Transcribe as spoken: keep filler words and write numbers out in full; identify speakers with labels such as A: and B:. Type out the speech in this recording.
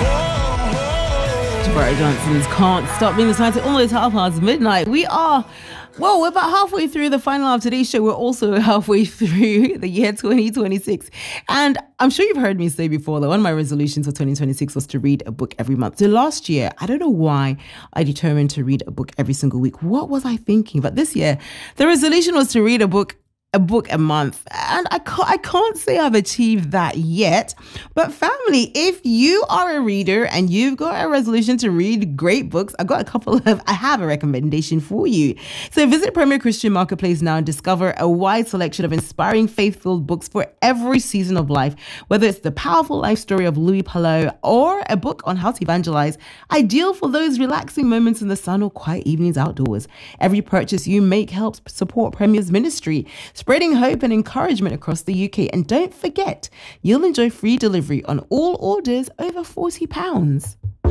A: Jabari Johnson's Can't Stop Being Excited, almost half past midnight. We are, well, we're about halfway through the final of today's show. We're also halfway through the year twenty twenty-six. And I'm sure you've heard me say before that one of my resolutions for twenty twenty-six was to read a book every month. So last year, I don't know why I determined to read a book every single week. What was I thinking? But this year, the resolution was to read a book a book a month. And I can't, I can't say I've achieved that yet. But family, if you are a reader and you've got a resolution to read great books, I've got a couple of, I have a recommendation for you. So visit Premier Christian Marketplace now and discover a wide selection of inspiring faith-filled books for every season of life. Whether it's the powerful life story of Louis Palou or a book on how to evangelize, ideal for those relaxing moments in the sun or quiet evenings outdoors. Every purchase you make helps support Premier's ministry, spreading hope and encouragement across the U K. And don't forget, you'll enjoy free delivery on all orders over forty pounds.